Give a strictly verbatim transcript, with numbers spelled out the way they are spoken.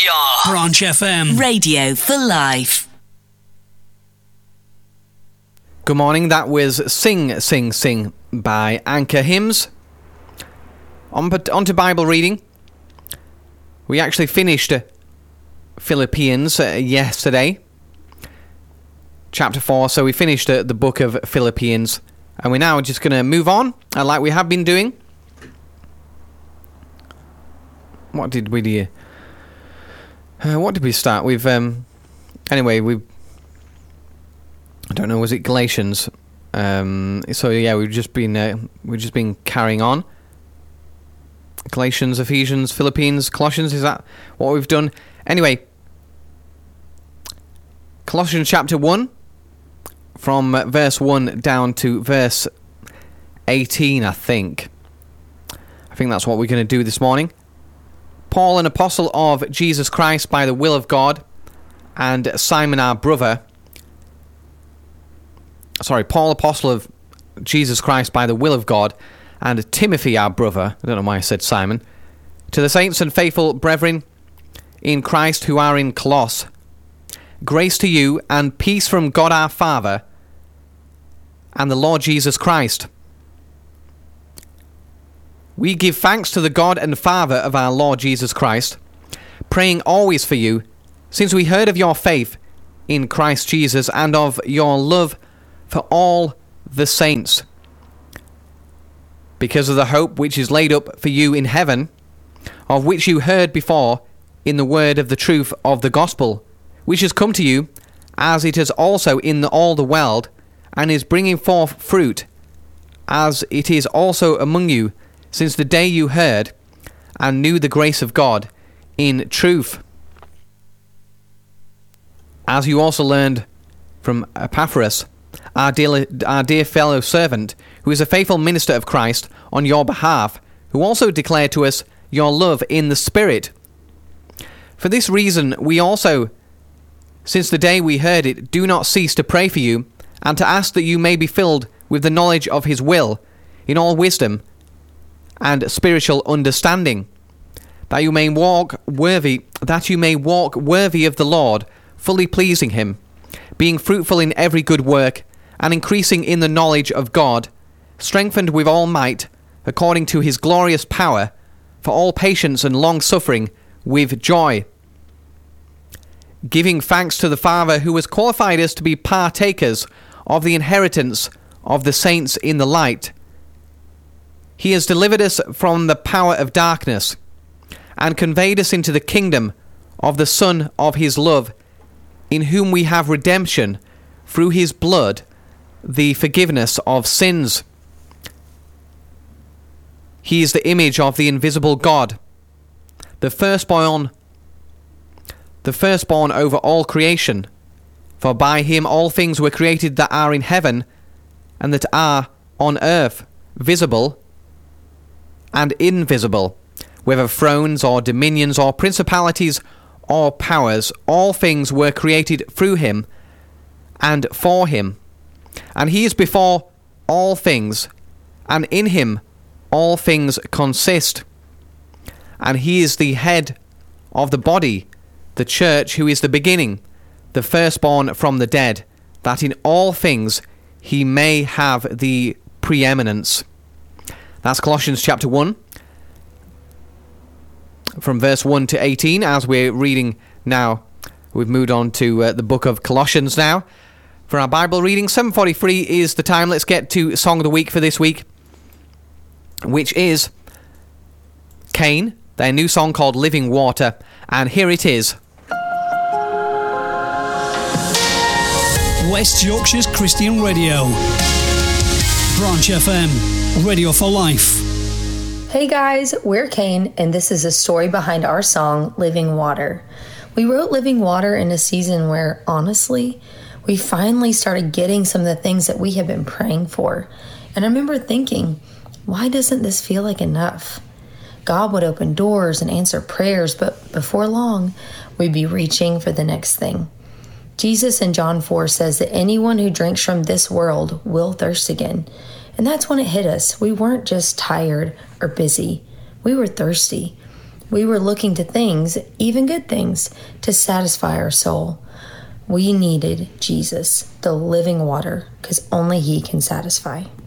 We are Branch F M. Radio for life. Good morning, that was Sing, Sing, Sing by Anchor Hymns. On, on to Bible reading. We actually finished Philippians uh, yesterday, chapter four, so we finished uh, the book of Philippians, and we're now just going to move on, uh, like we have been doing. What did we do? Uh, what did we start with? Um, anyway, we I don't know, was it Galatians? Um, so yeah, we've just been uh, we've just been carrying on. Galatians, Ephesians, Philippians, Colossians, is that what we've done? Anyway, Colossians chapter one, from uh, verse one down to verse eighteen, I think. I think that's what we're going to do this morning. Paul, an apostle of Jesus Christ by the will of God, and Simon, our brother. Sorry, Paul, apostle of Jesus Christ by the will of God, and Timothy, our brother. I don't know why I said Simon. To the saints and faithful brethren in Christ who are in Colossus, grace to you and peace from God our Father and the Lord Jesus Christ. We give thanks to the God and Father of our Lord Jesus Christ, praying always for you, since we heard of your faith in Christ Jesus and of your love for all the saints, because of the hope which is laid up for you in heaven, of which you heard before in the word of the truth of the gospel, which has come to you, as it is also in the, all the world, and is bringing forth fruit, as it is also among you, since the day you heard and knew the grace of God in truth, as you also learned from Epaphras, our dear, our dear fellow servant, who is a faithful minister of Christ on your behalf, who also declared to us your love in the Spirit. For this reason we also, since the day we heard it, do not cease to pray for you, and to ask that you may be filled with the knowledge of his will, in all wisdom and spiritual understanding, that you may walk worthy, that you may walk worthy of the Lord, fully pleasing him, being fruitful in every good work, and increasing in the knowledge of God, strengthened with all might, according to his glorious power, for all patience and long-suffering with joy, giving thanks to the Father who has qualified us to be partakers of the inheritance of the saints in the light. He has delivered us from the power of darkness, and conveyed us into the kingdom of the Son of his love, in whom we have redemption through his blood, the forgiveness of sins. He is the image of the invisible God, the firstborn, the firstborn over all creation. For by him all things were created that are in heaven and that are on earth, visible and invisible, whether thrones or dominions or principalities or powers. All things were created through him and for him. And he is before all things, and in him all things consist. And he is the head of the body, the church, who is the beginning, the firstborn from the dead, that in all things he may have the preeminence. That's Colossians chapter one, from verse one to eighteen. As we're reading now, we've moved on to uh, the book of Colossians now. For our Bible reading, seven forty-three is the time. Let's get to Song of the Week for this week, which is Cain, their new song called Living Water. And here it is. West Yorkshire's Christian Radio. Branch F M, Radio for Life. Hey guys, we're Cain, and this is a story behind our song, Living Water. We wrote Living Water in a season where, honestly, we finally started getting some of the things that we have been praying for. And I remember thinking, why doesn't this feel like enough? God would open doors and answer prayers, but before long, we'd be reaching for the next thing. Jesus in John four says that anyone who drinks from this world will thirst again. And that's when it hit us. We weren't just tired or busy. We were thirsty. We were looking to things, even good things, to satisfy our soul. We needed Jesus, the living water, because only He can satisfy.